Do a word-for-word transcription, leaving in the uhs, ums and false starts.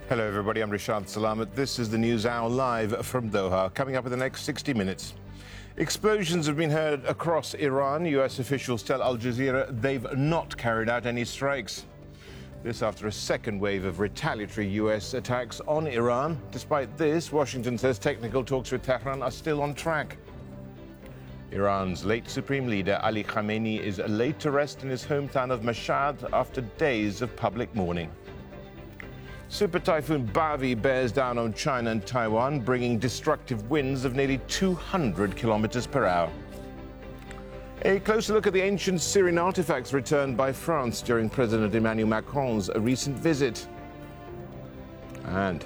Hello, everybody. I'm Rishad Salamat. This is the News Hour live from Doha. Coming up in the next sixty minutes. Explosions have been heard across Iran. U S officials tell Al Jazeera they've not carried out any strikes. This after a second wave of retaliatory U S attacks on Iran. Despite this, Washington says technical talks with Tehran are still on track. Iran's late supreme leader Ali Khamenei is laid to rest in his hometown of Mashhad after days of public mourning. Super Typhoon Bavi bears down on China and Taiwan, bringing destructive winds of nearly two hundred kilometers per hour. A closer look at the ancient Syrian artifacts returned by France during President Emmanuel Macron's recent visit. And